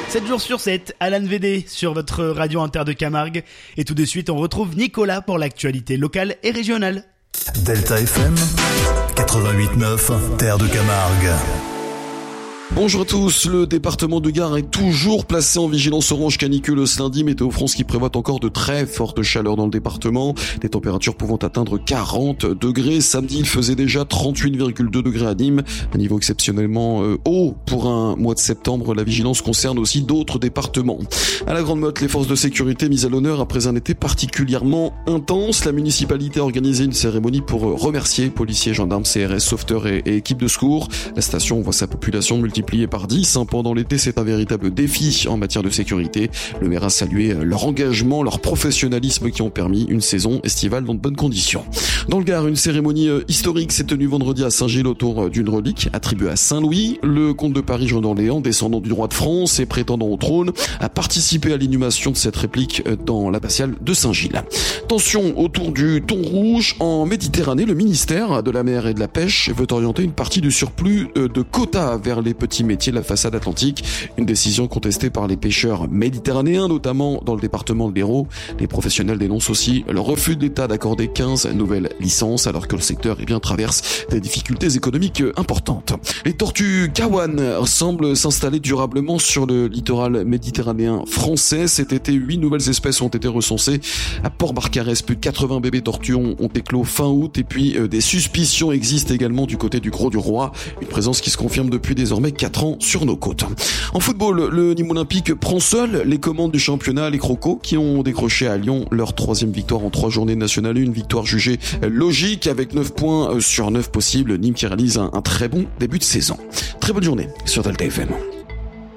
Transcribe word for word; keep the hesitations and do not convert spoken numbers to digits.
sept jours sur sept, Alan V D sur votre radio inter de Camargue. Et tout de suite, on retrouve Nicolas pour l'actualité locale et régionale. Delta F M, quatre-vingt-huit neuf, Terre de Camargue. Bonjour à tous, le département de Gard est toujours placé en vigilance orange canicule ce lundi. Météo France qui prévoit encore de très fortes chaleurs dans le département, des températures pouvant atteindre quarante degrés. Samedi, il faisait déjà trente-huit virgule deux degrés à Nîmes, un niveau exceptionnellement euh, haut pour un mois de septembre. La vigilance concerne aussi d'autres départements. À la Grande Motte, les forces de sécurité mises à l'honneur après un été particulièrement intense. La municipalité a organisé une cérémonie pour remercier policiers, gendarmes, C R S, sauveteurs et, et équipes de secours. La station voit sa population multipliée multiplié par dix. Pendant l'été, c'est un véritable défi en matière de sécurité. Le maire a salué leur engagement, leur professionnalisme qui ont permis une saison estivale dans de bonnes conditions. Dans le Gard, une cérémonie historique s'est tenue vendredi à Saint-Gilles autour d'une relique attribuée à Saint-Louis. Le comte de Paris, Jean d'Orléans, descendant du roi de France et prétendant au trône, a participé à l'inhumation de cette réplique dans l'abbatiale de Saint-Gilles. Tension autour du thon rouge en Méditerranée. Le ministère de la Mer et de la Pêche veut orienter une partie du surplus de quotas vers les petits métiers de la façade atlantique. Une décision contestée par les pêcheurs méditerranéens, notamment dans le département de l'Hérault. Les professionnels dénoncent aussi le refus de l'État d'accorder quinze nouvelles licences alors que le secteur eh bien, traverse des difficultés économiques importantes. Les tortues Kawan semblent s'installer durablement sur le littoral méditerranéen français. Cet été, huit nouvelles espèces ont été recensées à Port-Barcarès. Plus de quatre-vingts bébés tortues ont éclos fin août et puis euh, des suspicions existent également du côté du Gros-du-Roi. Une présence qui se confirme depuis désormais quatre ans sur nos côtes. En football, le Nîmes Olympique prend seul les commandes du championnat. Les Crocos qui ont décroché à Lyon leur troisième victoire en trois journées nationales, une victoire jugée logique avec neuf points sur neuf possibles. Nîmes qui réalise un, un très bon début de saison. Très bonne journée sur Delta F M.